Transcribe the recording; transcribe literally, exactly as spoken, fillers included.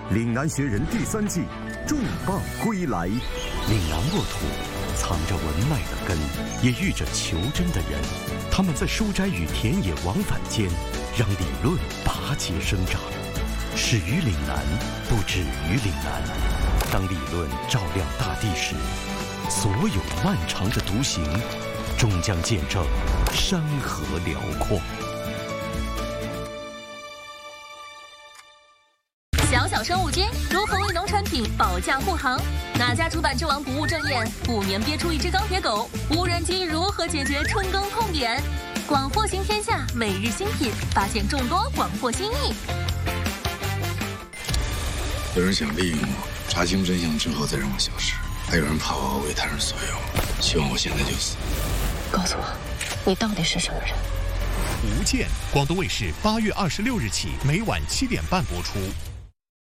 岭南学人第三季重磅归来。岭南沃土藏着文脉的根，也育着求真的人。他们在书斋与田野往返间，让理论拔节生长。始于岭南，不止于岭南。当理论照亮大地时，所有漫长的独行，终将见证山河辽阔。 小小生物间如何为农产品保驾护航？哪家主板之王不务正业，五年憋出一只钢铁狗？无人机如何解决春耕痛点？广货行天下每日新品，发现众多广货新意。 有人想利用我，查清真相之后再让我消失；还有人怕我为他人所有，希望我现在就死。 告诉我，你到底是什么人？ 无间，广东卫视八月二十六日起每晚七点半播出。